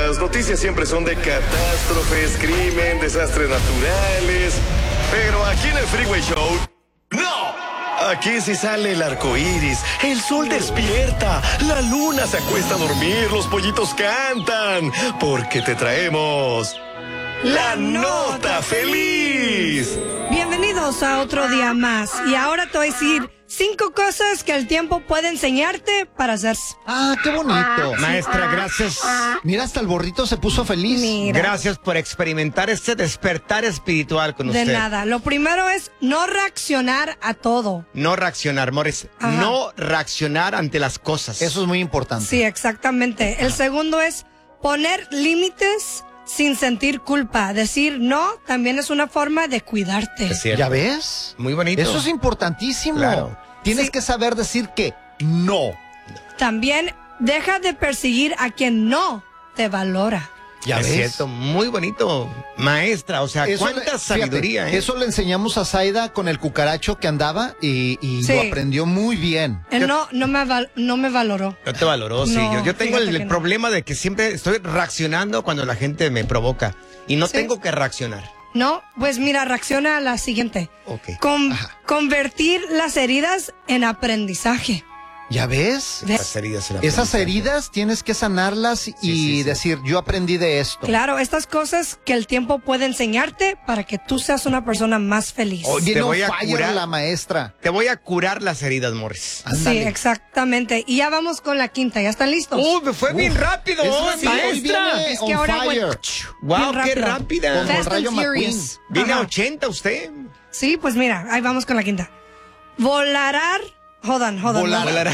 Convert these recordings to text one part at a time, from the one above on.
las noticias siempre son de catástrofes, crimen, desastres naturales. Pero aquí en el Freeway Show, ¡no! Aquí sí sale el arco iris, el sol despierta, la luna se acuesta a dormir, los pollitos cantan, porque te traemos la nota feliz. Bienvenidos a otro día más. Y ahora te voy a decir 5 cosas que el tiempo puede enseñarte para hacer. Ah, qué bonito. Maestra, gracias. Mira, hasta el borrito se puso feliz. Mira. Gracias por experimentar este despertar espiritual con De usted. nada. Lo primero es no reaccionar a todo. No reaccionar, Morris. Ajá. No reaccionar ante las cosas. Eso es muy importante. Sí, exactamente. El segundo es poner límites sin sentir culpa. Decir no también es una forma de cuidarte. Es cierto. ¿Ya ves? Muy bonito. Eso es importantísimo. Claro. Tienes Sí. que saber decir que no. También deja de perseguir a quien no te valora. ¿Ya es ves? cierto, muy bonito. Maestra, o sea, Eso cuánta fíjate, sabiduría, ¿eh? Eso le enseñamos a Zaida con el cucaracho que andaba y Sí. lo aprendió muy bien. Él no me valoró. No te valoró, sí. No, Yo tengo fíjate el que no. problema de que siempre estoy reaccionando cuando la gente me provoca. Y no Sí. tengo que reaccionar. No, pues mira, reacciona a la siguiente. Ok. Convertir las heridas en aprendizaje. ¿Ya ves? Esas heridas, Esas heridas tienes que sanarlas y sí. decir, yo aprendí de esto. Claro, estas cosas que el tiempo puede enseñarte para que tú seas una persona más feliz. Oye, Te no voy a falla curar. la maestra. Te voy a curar las heridas, Morris. Sí, Ándale. exactamente. Y ya vamos con la quinta. ¿Ya están listos? Me fue bien rápido, Eso sí, hoy maestra. viene Es que on ahora, fire. Wow, bien qué rápido. rápida. Como el Fast rayo and McQueen. Furious. Viene a Ajá. 80 usted. Sí, pues mira, ahí vamos con la quinta. Volarar. Jodan. Volar.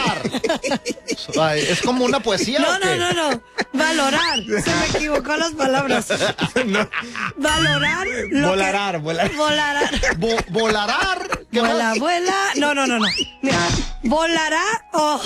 Ay, es como una poesía. ¿o qué? No. Valorar. Se me equivocó las palabras. Valorar. Volar. Volarar. Volarar. ¿Qué Vuela, más? vuela. No. Mira, volará. Oh.